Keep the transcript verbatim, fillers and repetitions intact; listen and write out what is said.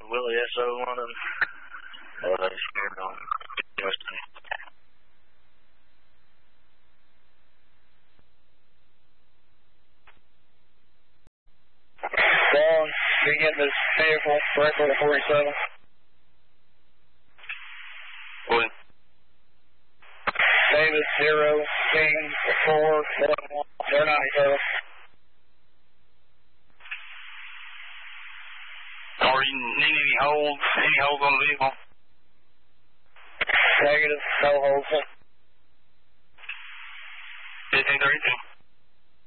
Willie S O one of them. Oh, they scared on Weston. Long, begin this vehicle, record forty-seven. What? Davis, zero, King, four, one, one, zero, ninety-seven. Are you need any holds? Any holds on the vehicle? Negative, no holds. fifteen thirty-two.